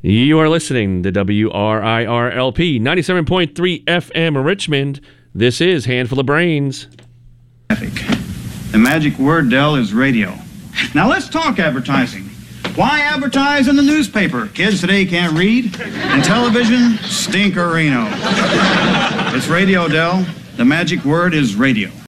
You are listening to WRIRLP 97.3 FM Richmond. This is Handful of Brains. The magic word, Del, is radio. Now let's talk advertising. Why advertise in the newspaper? Kids today can't read. And television, stinkerino. It's radio, Del. The magic word is radio.